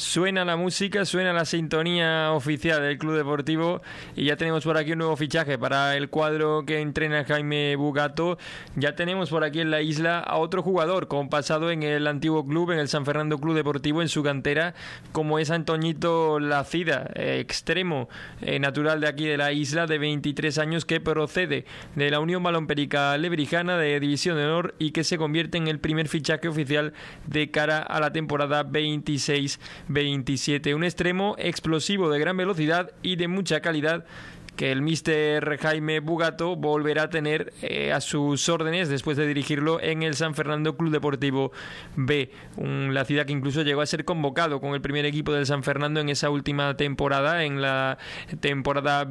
Suena la música, suena la sintonía oficial del Club Deportivo y ya tenemos por aquí un nuevo fichaje para el cuadro que entrena Jaime Bugato. Ya tenemos por aquí en la isla a otro jugador con pasado en el antiguo club, en el San Fernando Club Deportivo, en su cantera, como es Antoñito Lacida, extremo natural de aquí de la isla, de 23 años, que procede de la Unión Balompérica Lebrijana de División de Honor y que se convierte en el primer fichaje oficial de cara a la temporada 26-27. Un extremo explosivo de gran velocidad y de mucha calidad que el míster Jaime Bugato volverá a tener a sus órdenes después de dirigirlo en el San Fernando Club Deportivo B. La ciudad que incluso llegó a ser convocado con el primer equipo del San Fernando en esa última temporada, en la temporada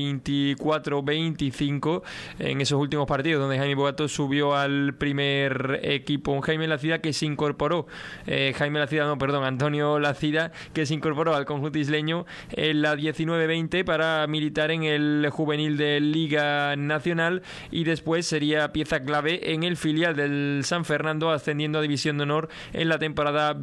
24-25, en esos últimos partidos donde Jaime Bugato subió al primer equipo. Un Jaime Lacida que se incorporó, Antonio Lacida, que se incorporó al conjunto isleño en la 19-20 para militar en el juvenil de Liga Nacional y después sería pieza clave en el filial del San Fernando, ascendiendo a División de Honor en la temporada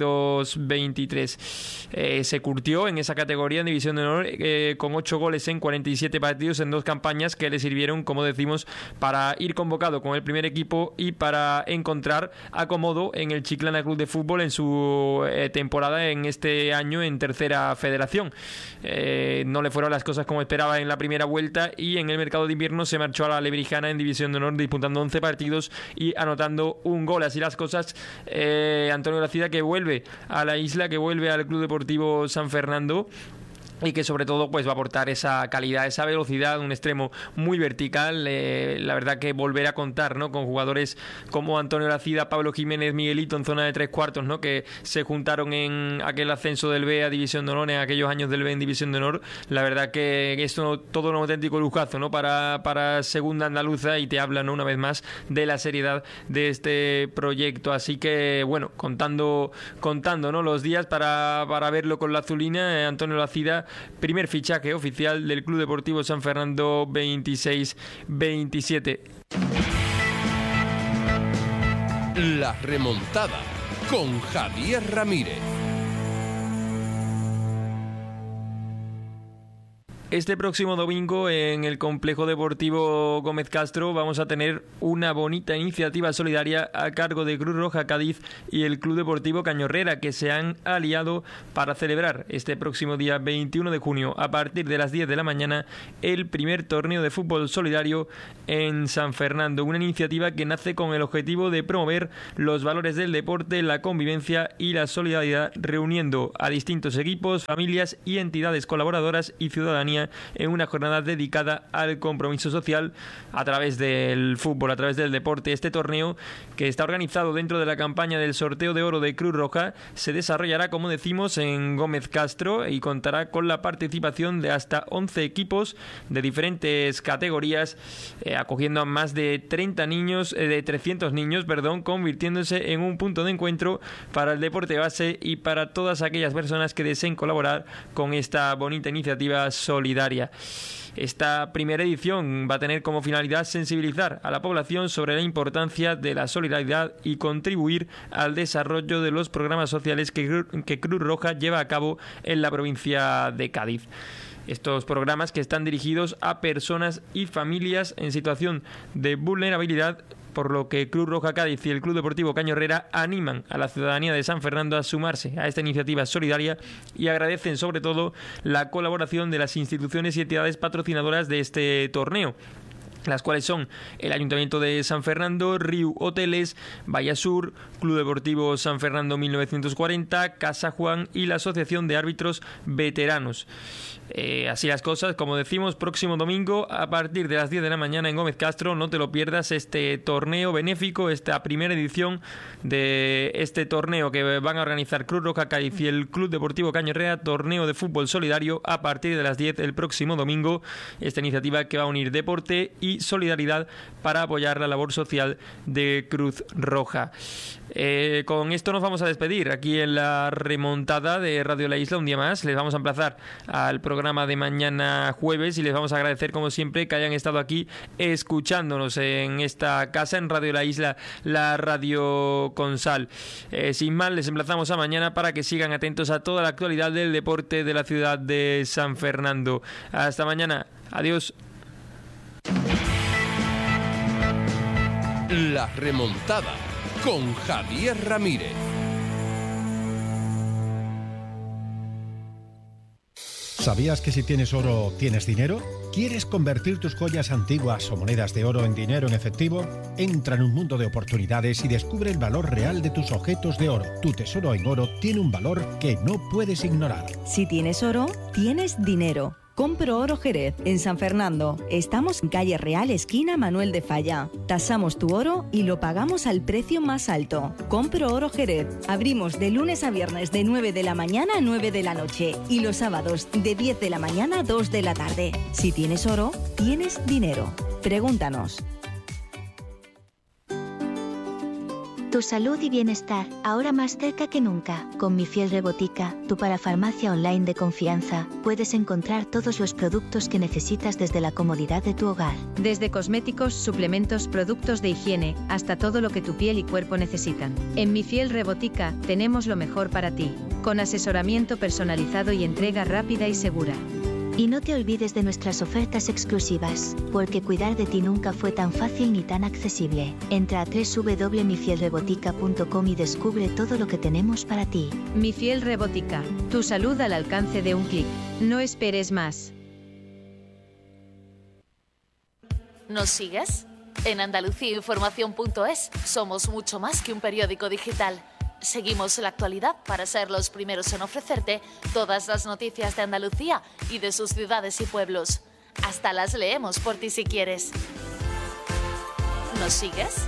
22-23. Se curtió en esa categoría en División de Honor con 8 goles en 47 partidos en 2 campañas que le sirvieron, como decimos, para ir convocado con el primer equipo y para encontrar acomodo en el Chiclana Club de Fútbol en su temporada en este año en Tercera Federación. No le fueron las cosas como esperaba en la primera vuelta y en el mercado de invierno se marchó a la Lebrijana en División de Honor disputando 11 partidos y anotando un gol. Así las cosas, Antonio Lacida, que vuelve a la isla, que vuelve al Club Deportivo San Fernando y que sobre todo pues va a aportar esa calidad, esa velocidad, un extremo muy vertical. La verdad que volver a contar, ¿no?, con jugadores como Antonio Lacida, Pablo Jiménez, Miguelito en zona de 3/4, ¿no?, que se juntaron en aquel ascenso del B a División de Honor, en aquellos años del B en División de Honor. La verdad que esto todo un auténtico lujazo, ¿no?, para Segunda Andaluza, y te habla, ¿no?, una vez más de la seriedad de este proyecto. Así que bueno, contando, ¿no?, los días para verlo con la azulina. Antonio Lacida, primer fichaje oficial del Club Deportivo San Fernando 26-27. La remontada con Javier Ramírez. Este próximo domingo en el Complejo Deportivo Gómez Castro vamos a tener una bonita iniciativa solidaria a cargo de Cruz Roja Cádiz y el Club Deportivo Cañorrera, que se han aliado para celebrar este próximo día 21 de junio a partir de las 10 de la mañana el primer torneo de fútbol solidario en San Fernando. Una iniciativa que nace con el objetivo de promover los valores del deporte, la convivencia y la solidaridad, reuniendo a distintos equipos, familias y entidades colaboradoras y ciudadanía en una jornada dedicada al compromiso social a través del fútbol, a través del deporte. Este torneo, que está organizado dentro de la campaña del sorteo de oro de Cruz Roja, se desarrollará, como decimos, en Gómez Castro y contará con la participación de hasta 11 equipos de diferentes categorías, acogiendo a más de 300 niños, convirtiéndose en un punto de encuentro para el deporte base y para todas aquellas personas que deseen colaborar con esta bonita iniciativa solidaria. Esta primera edición va a tener como finalidad sensibilizar a la población sobre la importancia de la solidaridad y contribuir al desarrollo de los programas sociales que Cruz Roja lleva a cabo en la provincia de Cádiz. Estos programas que están dirigidos a personas y familias en situación de vulnerabilidad, por lo que Cruz Roja Cádiz y el Club Deportivo Cañorrera animan a la ciudadanía de San Fernando a sumarse a esta iniciativa solidaria y agradecen sobre todo la colaboración de las instituciones y entidades patrocinadoras de este torneo, las cuales son el Ayuntamiento de San Fernando, Riu Hoteles, Vallasur, Club Deportivo San Fernando 1940, Casa Juan y la Asociación de Árbitros Veteranos. Así las cosas, como decimos, próximo domingo a partir de las 10 de la mañana en Gómez Castro. No te lo pierdas, este torneo benéfico, esta primera edición de este torneo que van a organizar Cruz Roja Cádiz y el Club Deportivo Cañorrera, torneo de fútbol solidario a partir de las 10 el próximo domingo. Esta iniciativa que va a unir deporte y y solidaridad para apoyar la labor social de Cruz Roja. Con esto nos vamos a despedir aquí en la remontada de Radio La Isla un día más. Les vamos a emplazar al programa de mañana jueves y les vamos a agradecer como siempre que hayan estado aquí escuchándonos en esta casa, en Radio La Isla, la radio con sal. Sin más, les emplazamos a mañana para que sigan atentos a toda la actualidad del deporte de la ciudad de San Fernando. Hasta mañana. Adiós. La remontada con Javier Ramírez. ¿Sabías que si tienes oro, tienes dinero? ¿Quieres convertir tus joyas antiguas o monedas de oro en dinero en efectivo? Entra en un mundo de oportunidades y descubre el valor real de tus objetos de oro. Tu tesoro en oro tiene un valor que no puedes ignorar. Si tienes oro, tienes dinero. Compro Oro Jerez, en San Fernando. Estamos en calle Real, esquina Manuel de Falla. Tasamos tu oro y lo pagamos al precio más alto. Compro Oro Jerez. Abrimos de lunes a viernes de 9 de la mañana a 9 de la noche y los sábados de 10 de la mañana a 2 de la tarde. Si tienes oro, tienes dinero. Pregúntanos. Tu salud y bienestar, ahora más cerca que nunca. Con Mi Fiel Rebotica, tu parafarmacia online de confianza, puedes encontrar todos los productos que necesitas desde la comodidad de tu hogar. Desde cosméticos, suplementos, productos de higiene, hasta todo lo que tu piel y cuerpo necesitan. En Mi Fiel Rebotica, tenemos lo mejor para ti, con asesoramiento personalizado y entrega rápida y segura. Y no te olvides de nuestras ofertas exclusivas, porque cuidar de ti nunca fue tan fácil ni tan accesible. Entra a www.mifielrebotica.com y descubre todo lo que tenemos para ti. Mi Fiel Rebotica, tu salud al alcance de un clic. No esperes más. ¿Nos sigues? En andaluciainformación.es somos mucho más que un periódico digital. Seguimos la actualidad para ser los primeros en ofrecerte todas las noticias de Andalucía y de sus ciudades y pueblos. Hasta las leemos por ti si quieres. ¿Nos sigues?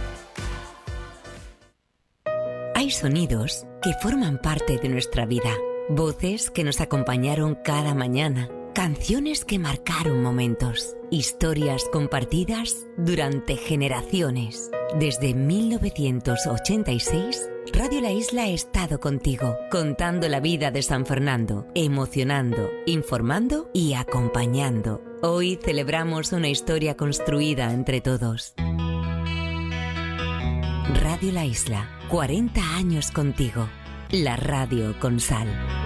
Hay sonidos que forman parte de nuestra vida, voces que nos acompañaron cada mañana, canciones que marcaron momentos, historias compartidas durante generaciones. Desde 1986, Radio La Isla ha estado contigo, contando la vida de San Fernando, emocionando, informando y acompañando. Hoy celebramos una historia construida entre todos. Radio La Isla, 40 años contigo. La radio con sal.